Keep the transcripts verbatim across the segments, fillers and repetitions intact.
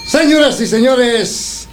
Señoras y señores,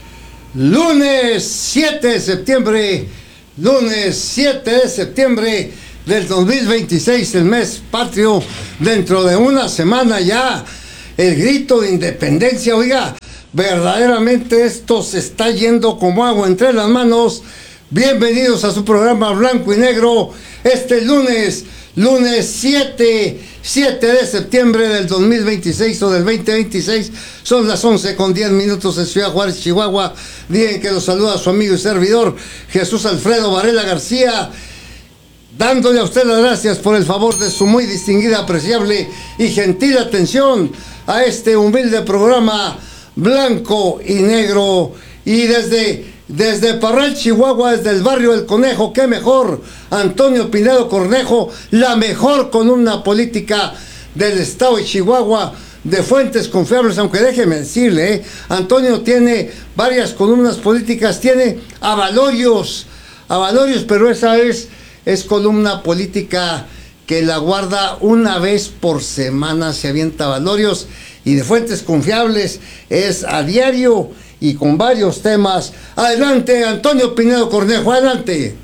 lunes siete de septiembre, lunes siete de septiembre del dos mil veintiséis, el mes patrio. Dentro de una semana ya el grito de independencia. Oiga, verdaderamente esto se está yendo como agua entre las manos. Bienvenidos a su programa Blanco y Negro este lunes, lunes siete de septiembre del dos mil veintiséis o del veinte veintiséis. Son las once con diez minutos en Ciudad Juárez, Chihuahua. Día en que los saluda su amigo y servidor Jesús Alfredo Varela García, dándole a usted las gracias por el favor de su muy distinguida, apreciable y gentil atención a este humilde programa Blanco y Negro. Y desde, desde Parral, Chihuahua, desde el barrio El Conejo, qué mejor, Antonio Pinedo Cornejo, la mejor columna política del estado de Chihuahua, de fuentes confiables. Aunque déjeme decirle, ¿eh? Antonio tiene varias columnas políticas, tiene a Valorios, a Valorios, pero esa es, es columna política que la guarda una vez por semana, se avienta Valorios, y de fuentes confiables es a diario y con varios temas. Adelante, Antonio Pinedo Cornejo, adelante.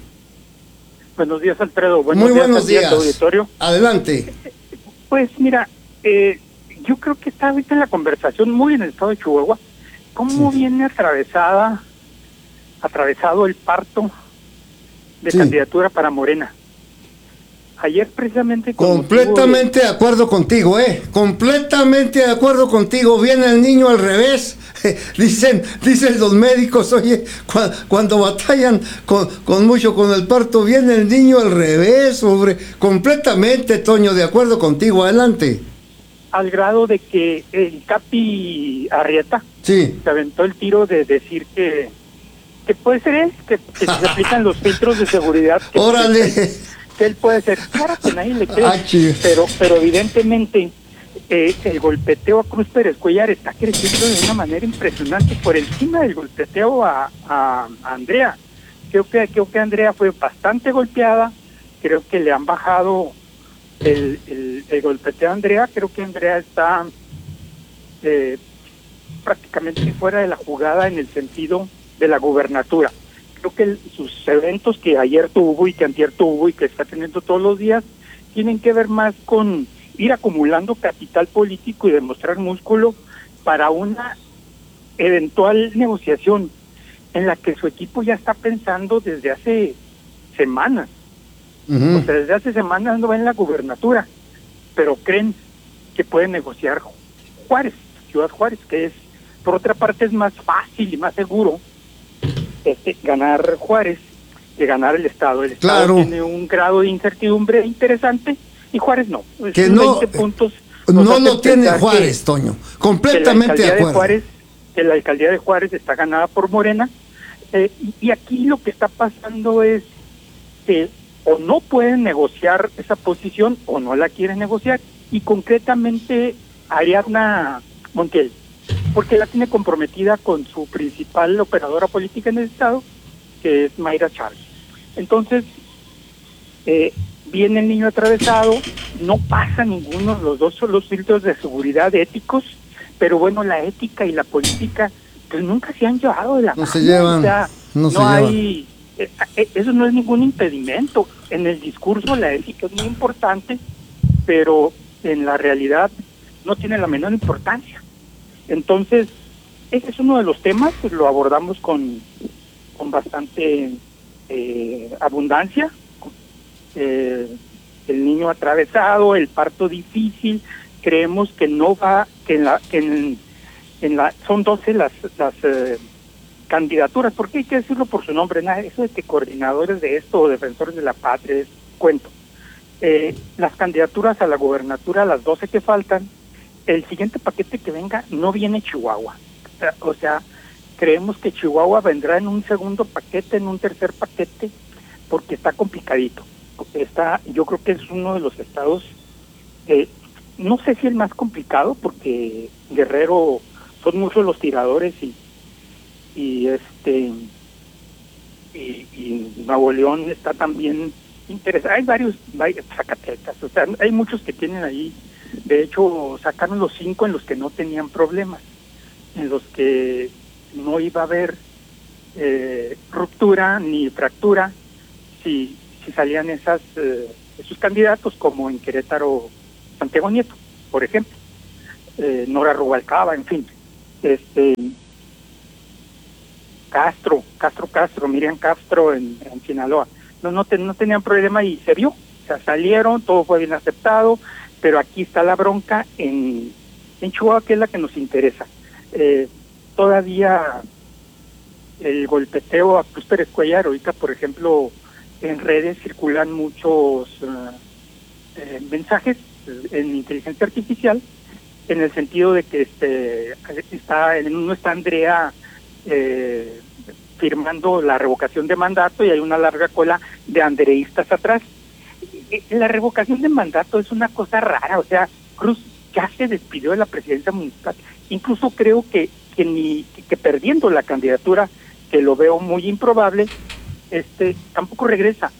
Buenos días, Alfredo. Buenos Muy días, buenos días. Auditorio. Adelante. Pues mira, eh, yo creo que está ahorita en la conversación muy en el estado de Chihuahua, cómo sí. viene atravesada, atravesado el parto de sí. candidatura para Morena. Ayer precisamente... Completamente de... de acuerdo contigo, ¿eh? Completamente de acuerdo contigo. Viene el niño al revés. Dicen, dicen los médicos, oye, cu cuando batallan con, con mucho con el parto, viene el niño al revés, hombre. Completamente, Toño, de acuerdo contigo. Adelante. Al grado de que el Capi Arrieta sí. se aventó el tiro de decir que, que puede ser él, que, que se aplican los filtros de seguridad. Que ¡Órale! Que él puede ser, claro que nadie le cree, ah, pero pero evidentemente eh, el golpeteo a Cruz Pérez Cuellar está creciendo de una manera impresionante por encima del golpeteo a, a, a Andrea. Creo que creo que Andrea fue bastante golpeada, creo que le han bajado el, el, el golpeteo a Andrea, creo que Andrea está eh, prácticamente fuera de la jugada en el sentido de la gubernatura. Creo que el, sus eventos que ayer tuvo y que antier tuvo y que está teniendo todos los días tienen que ver más con ir acumulando capital político y demostrar músculo para una eventual negociación en la que su equipo ya está pensando desde hace semanas. Uh-huh. O sea, desde hace semanas no ven la gubernatura, pero creen que pueden negociar Juárez, Ciudad Juárez, que es, por otra parte, es más fácil y más seguro Este, ganar Juárez que ganar el Estado. El Estado claro. tiene un grado de incertidumbre interesante y Juárez no. Es que no, veinte puntos no lo tiene Juárez, que, Toño. Completamente de acuerdo. De Juárez, que la alcaldía de Juárez está ganada por Morena. Eh, y, y aquí lo que está pasando es que o no pueden negociar esa posición o no la quieren negociar. Y concretamente Ariadna Montiel, porque la tiene comprometida con su principal operadora política en el estado, que es Mayra Chávez. Entonces, eh, viene el niño atravesado, no pasa ninguno de los dos son los filtros de seguridad éticos, pero bueno, la ética y la política pues nunca se han llevado de la no mano. Se llevan, o sea, no, no se hay, eh, eh, eso no es ningún impedimento. En el discurso la ética es muy importante, pero en la realidad no tiene la menor importancia. Entonces, ese es uno de los temas, pues lo abordamos con, con bastante eh, abundancia. Eh, el niño atravesado, el parto difícil, creemos que no va, que en la, que en, en la son doce las, las eh, candidaturas, porque hay que decirlo por su nombre, nada, eso de que coordinadores de esto o defensores de la patria es cuento. Eh, las candidaturas a la gubernatura, las doce que faltan, el siguiente paquete que venga no viene Chihuahua. O sea, creemos que Chihuahua vendrá en un segundo paquete, en un tercer paquete, porque está complicadito. Está, yo creo que es uno de los estados, eh, no sé si el más complicado, porque Guerrero son muchos los tiradores y y este y, y Nuevo León está también interesado. Hay varios, varios Zacatecas, o sea, hay muchos que tienen ahí. De hecho, sacaron los cinco en los que no tenían problemas. en los que no iba a haber eh, ruptura ni fractura si, si salían esas eh, esos candidatos, como en Querétaro Santiago Nieto, por ejemplo, eh, Nora Rubalcaba, en fin, este Castro, Castro Castro, Miriam Castro en, en Sinaloa. No, no, te, no tenían problema y se vio, o sea, salieron, todo fue bien aceptado, pero aquí está la bronca en, en Chihuahua, que es la que nos interesa. Eh, todavía el golpeteo a Cruz Pérez Cuellar, ahorita, por ejemplo, en redes circulan muchos uh, eh, mensajes en inteligencia artificial, en el sentido de que este está en uno está Andrea eh, firmando la revocación de mandato y hay una larga cola de andreístas atrás. La revocación de mandato es una cosa rara, o sea, Cruz ya se despidió de la presidencia municipal, incluso creo que que ni que, que perdiendo la candidatura, que lo veo muy improbable, este tampoco regresa.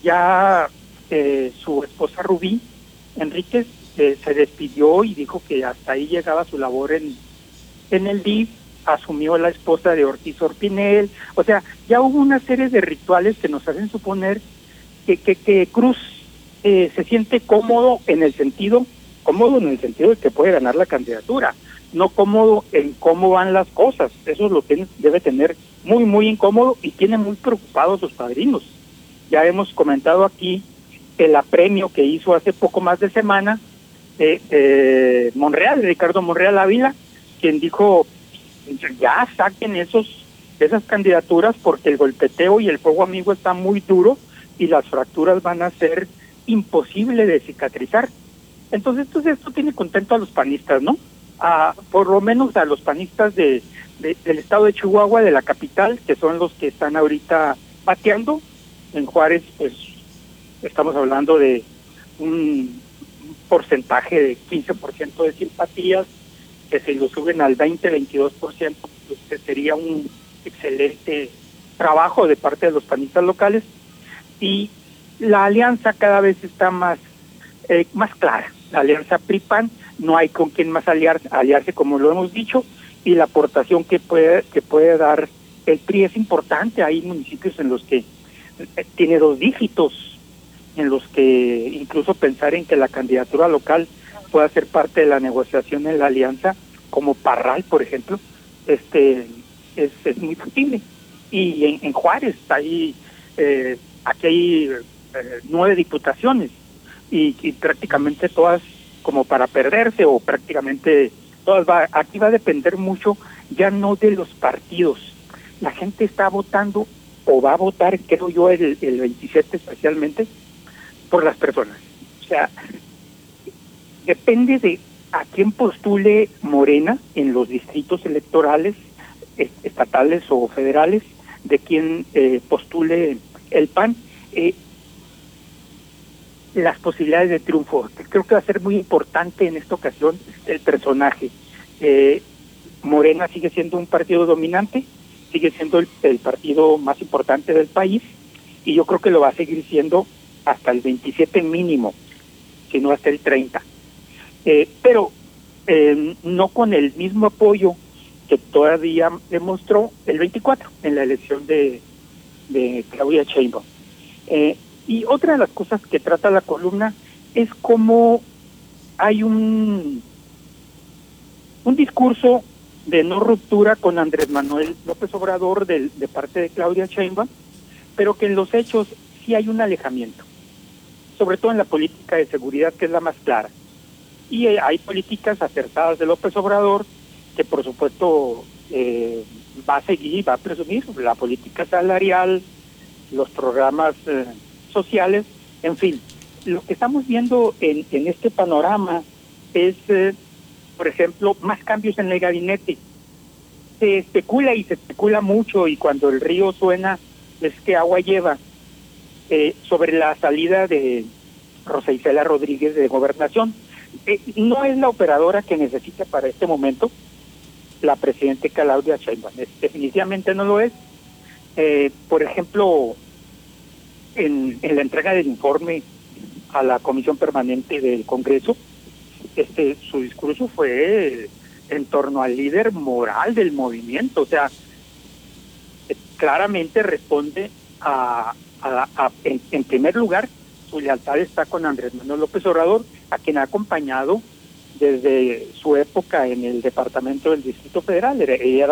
Ya eh, su esposa Rubí Enríquez eh, se despidió y dijo que hasta ahí llegaba su labor en en el D I F, asumió la esposa de Ortiz Orpinel, o sea, ya hubo una serie de rituales que nos hacen suponer que, que, que Cruz eh, se siente cómodo en el sentido, cómodo en el sentido de que puede ganar la candidatura, no cómodo en cómo van las cosas. Eso es lo que debe tener muy, muy incómodo y tiene muy preocupados sus padrinos. Ya hemos comentado aquí el apremio que hizo hace poco más de semana eh, eh, Monreal, Ricardo Monreal Ávila, quien dijo, ya saquen esos esas candidaturas porque el golpeteo y el fuego amigo está muy duro y las fracturas van a ser imposible de cicatrizar. Entonces, pues esto tiene contento a los panistas, ¿no? A, por lo menos a los panistas de, de del estado de Chihuahua, de la capital, que son los que están ahorita pateando. En Juárez, pues estamos hablando de un porcentaje de quince por ciento de simpatías, que se lo suben al veinte, veintidós por ciento, pues sería un excelente trabajo de parte de los panistas locales. Y la alianza cada vez está más eh, más clara. La alianza P R I-P A N, no hay con quién más aliar, aliarse, como lo hemos dicho, y la aportación que puede que puede dar el P R I es importante. Hay municipios en los que eh, tiene dos dígitos, en los que incluso pensar en que la candidatura local pueda ser parte de la negociación en la alianza, como Parral, por ejemplo, este es, es muy factible. Y en, en Juárez, ahí, eh, aquí hay eh, nueve diputaciones, y, y prácticamente todas como para perderse, o prácticamente todas va, aquí va a depender mucho, ya no de los partidos. La gente está votando, o va a votar, creo yo, el, el veintisiete especialmente, por las personas. O sea, depende de a quién postule Morena en los distritos electorales estatales o federales, de quién eh, postule el P A N, eh, las posibilidades de triunfo. Creo que va a ser muy importante en esta ocasión el personaje. Eh, Morena sigue siendo un partido dominante, sigue siendo el, el partido más importante del país, y yo creo que lo va a seguir siendo hasta el veintisiete mínimo, si no hasta el treinta. Eh, pero eh, no con el mismo apoyo que todavía demostró el veinticuatro en la elección de, de Claudia Sheinbaum. Eh, y otra de las cosas que trata la columna es cómo hay un un discurso de no ruptura con Andrés Manuel López Obrador de, de parte de Claudia Sheinbaum, pero que en los hechos sí hay un alejamiento, sobre todo en la política de seguridad, que es la más clara. Y hay políticas acertadas de López Obrador, que por supuesto eh, va a seguir, va a presumir la política salarial, los programas eh, sociales, en fin. Lo que estamos viendo en, en este panorama es, eh, por ejemplo, más cambios en el gabinete. Se especula y se especula mucho, y cuando el río suena es que agua lleva, eh, sobre la salida de Rosa Isela Rodríguez de Gobernación. Eh, no es la operadora que necesita para este momento la presidenta Claudia Sheinbaum, definitivamente no lo es. Eh, por ejemplo, en, en la entrega del informe a la Comisión Permanente del Congreso, este su discurso fue en torno al líder moral del movimiento. O sea, claramente responde a, a, a en, en primer lugar, su lealtad está con Andrés Manuel López Obrador, a quien ha acompañado desde su época en el departamento del Distrito Federal. Ella era